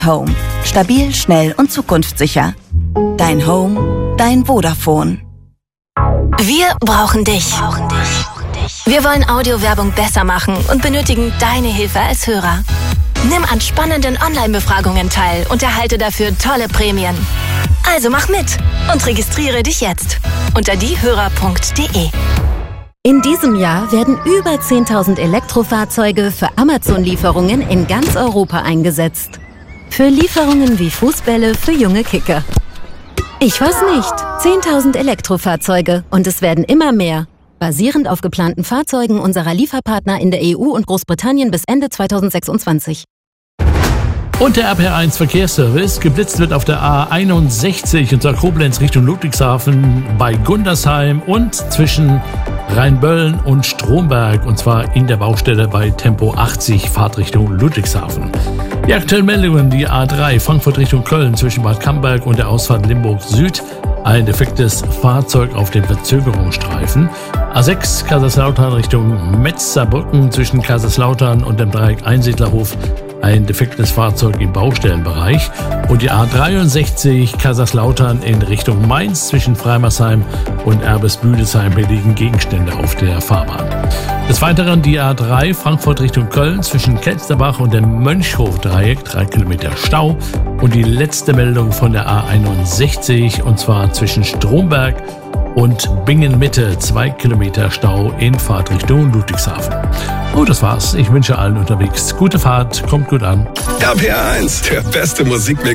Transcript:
Home. Stabil, schnell und zukunftssicher. Dein Home, dein Vodafone. Wir brauchen dich. Wir wollen Audiowerbung besser machen und benötigen deine Hilfe als Hörer. Nimm an spannenden Online-Befragungen teil und erhalte dafür tolle Prämien. Also mach mit und registriere dich jetzt unter diehörer.de. In diesem Jahr werden über 10.000 Elektrofahrzeuge für Amazon-Lieferungen in ganz Europa eingesetzt. Für Lieferungen wie Fußbälle für junge Kicker. Ich weiß nicht. 10.000 Elektrofahrzeuge und es werden immer mehr. Basierend auf geplanten Fahrzeugen unserer Lieferpartner in der EU und Großbritannien bis Ende 2026. Und der RPR1 Verkehrsservice. Geblitzt wird auf der A61 unter Koblenz Richtung Ludwigshafen bei Gundersheim und zwischen Rheinböllen und Stromberg, und zwar in der Baustelle bei Tempo 80 Fahrtrichtung Ludwigshafen. Die aktuellen Meldungen: die A3 Frankfurt Richtung Köln zwischen Bad Camberg und der Ausfahrt Limburg Süd. Ein defektes Fahrzeug auf dem Verzögerungsstreifen. A6 Kaiserslautern Richtung Metzerbrücken zwischen Kaiserslautern und dem Dreieck Einsiedlerhof. Ein defektes Fahrzeug im Baustellenbereich. Und die A63 Kaiserslautern in Richtung Mainz zwischen Freimersheim und Erbes-Büdesheim liegen Gegenstände auf der Fahrbahn. Des Weiteren die A3 Frankfurt Richtung Köln zwischen Kelsterbach und dem Mönchhof-Dreieck, 3 Kilometer Stau. Und die letzte Meldung von der A61, und zwar zwischen Stromberg und Bingen-Mitte, 2 Kilometer Stau in Fahrtrichtung Ludwigshafen. Oh, das war's. Ich wünsche allen unterwegs gute Fahrt, kommt gut an. RPR1, der beste Musikmix.